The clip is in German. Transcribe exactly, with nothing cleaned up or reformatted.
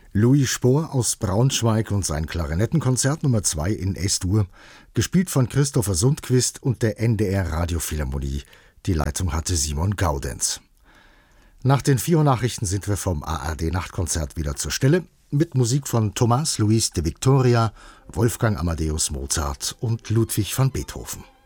Louis Spohr aus Braunschweig und sein Klarinettenkonzert Nummer zwei in S-Dur, gespielt von Christopher Sundquist und der N D R Radiophilharmonie. Die Leitung hatte Simon Gaudenz. Nach den vier Uhr Nachrichten sind wir vom A R D-Nachtkonzert wieder zur Stelle, mit Musik von Tomás Luis de Victoria, Wolfgang Amadeus Mozart und Ludwig van Beethoven.